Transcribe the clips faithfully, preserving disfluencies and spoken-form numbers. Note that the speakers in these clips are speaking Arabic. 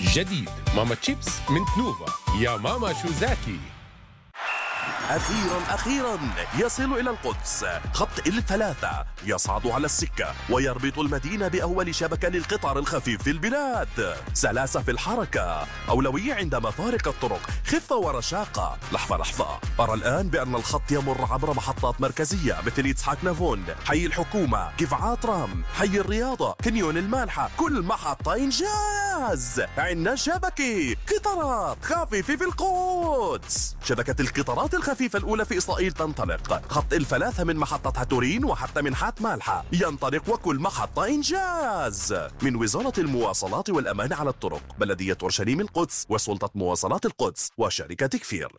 جديد ماما تشيبس من تنوفا، يا ماما شو زاكي. أخيرا أخيرا يصل إلى القدس خط الثلاثة، يصعد على السكة ويربط المدينة بأول شبكة للقطار الخفيف في البلاد. سلاسة في الحركة، أولوية عند مفارق الطرق، خفة ورشاقة. لحظة لحظة، أرى الآن بأن الخط يمر عبر محطات مركزية مثل إسحاق نافون، حي الحكومة، قفعات رام، حي الرياضة، كنيون المالحة. كل محطة إنجاز. عندنا شبكة قطارات خفيفة في القدس. شبكة القطارات الخفيفة الأولى في إسرائيل تنطلق. خط الثلاثة من محطة هاتورين وحتى منحات مالحة ينطلق، وكل محطة إنجاز. من وزارة المواصلات والأمان على الطرق، بلدية أورشليم القدس، وسلطة مواصلات القدس، وشركة كفير.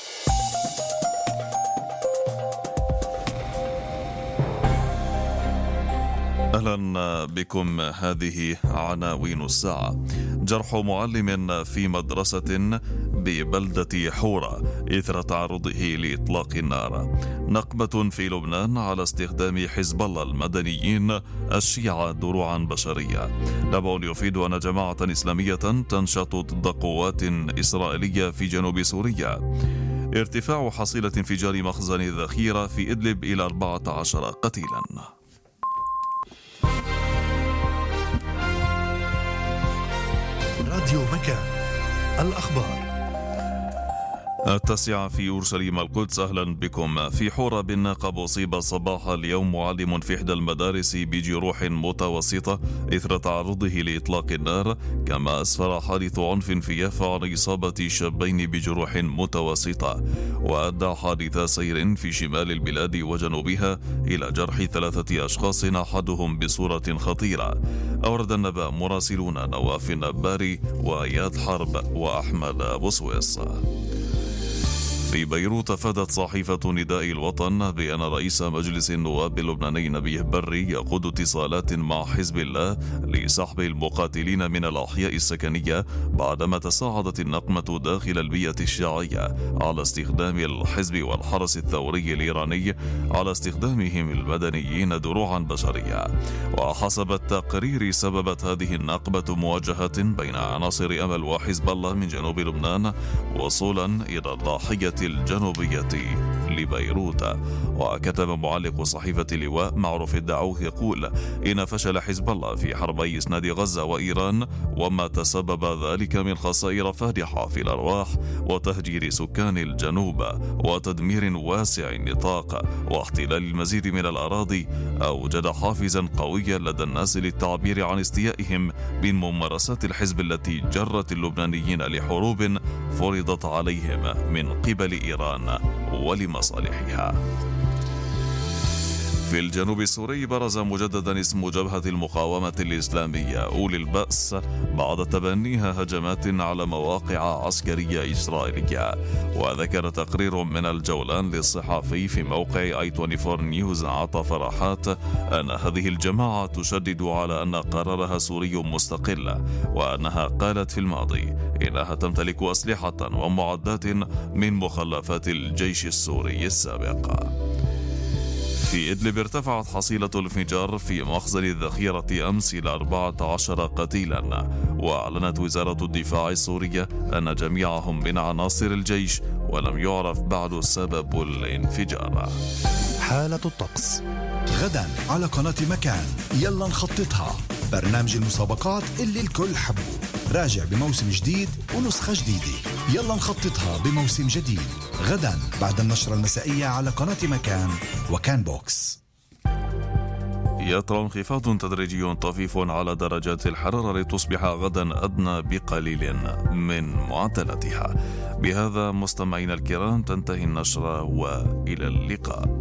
أهلا بكم. هذه عناوين الساعة. جرح معلم في مدرسة ببلدة حورة إثر تعرضه لإطلاق النار. نقبة في لبنان على استخدام حزب الله المدنيين الشيعة دروعا بشرية. نبأ يفيد أن جماعة إسلامية تنشط ضد قوات إسرائيلية في جنوب سوريا. ارتفاع حصيلة انفجار مخزن الذخيرة في إدلب إلى أربعة عشر قتيلا. راديو مكان، الأخبار. التاسعة في أورشليم القدس. أهلا بكم. في حورة بالناقب أصيب صباح اليوم معلم في إحدى المدارس بجروح متوسطة إثر تعرضه لإطلاق النار، كما أسفر حادث عنف في يافا عن إصابة شابين بجروح متوسطة، وأدى حادث سير في شمال البلاد وجنوبها إلى جرح ثلاثة أشخاص أحدهم بصورة خطيرة. أورد النبأ مراسلون نواف النباري وآيات حرب وأحمد أبو سويس. في بيروت أفادت صحيفة نداء الوطن بأن رئيس مجلس النواب اللبناني نبيه بري يقود اتصالات مع حزب الله لسحب المقاتلين من الأحياء السكنية بعدما تصاعدت النقمة داخل البيئة الشيعية على استخدام الحزب والحرس الثوري الإيراني على استخدامهم المدنيين دروعا بشرية. وحسب التقرير سببت هذه النقبة مواجهة بين عناصر أمل وحزب الله من جنوب لبنان وصولا إلى الضاحية الجنوبية لبيروت. وكتب معلق صحيفة لواء معروف الدعوه يقول إن فشل حزب الله في حربي إسناد غزة وإيران، وما تسبب ذلك من خسائر فادحة في الأرواح وتهجير سكان الجنوب وتدمير واسع النطاق واحتلال المزيد من الأراضي، أوجد حافزا قويا لدى الناس للتعبير عن استيائهم من ممارسات الحزب التي جرت اللبنانيين لحروب فرضت عليهم من قبل إيران ولمصالحها. في الجنوب السوري برز مجددا اسم جبهة المقاومة الإسلامية أولي البأس بعد تبنيها هجمات على مواقع عسكرية إسرائيلية. وذكر تقرير من الجولان للصحفي في موقع آي أربعة وعشرين نيوز عطا فرحات أن هذه الجماعة تشدد على أن قرارها سوري مستقل، وأنها قالت في الماضي إنها تمتلك أسلحة ومعدات من مخلفات الجيش السوري السابق. في إدلب ارتفعت حصيلة الانفجار في مخزن الذخيرة أمس إلى أربعة عشر قتيلا. وأعلنت وزارة الدفاع السورية أن جميعهم من عناصر الجيش، ولم يعرف بعد سبب الانفجار. حالة الطقس غدا على قناة مكان، يلا نخططها، برنامج المسابقات اللي الكل حبه، راجع بموسم جديد ونسخة جديدة. يلا نخططها بموسم جديد غدا بعد النشرة المسائية على قناة مكان وكان بوكس. يطرأ انخفاض تدريجي طفيف على درجات الحرارة لتصبح غدا أدنى بقليل من معدلاتها. بهذا مستمعينا الكرام تنتهي النشرة، وإلى اللقاء.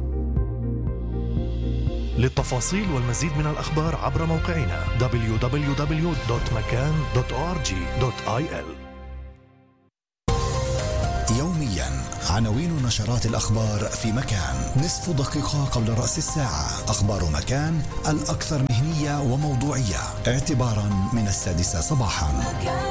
للتفاصيل والمزيد من الأخبار عبر موقعنا دبليو دبليو دبليو دوت مكان دوت أو آر جي دوت آي إل. يوميا عناوين نشرات الأخبار في مكان، نصف دقيقة قبل رأس الساعة. أخبار مكان الأكثر مهنية وموضوعية اعتبارا من السادسة صباحا.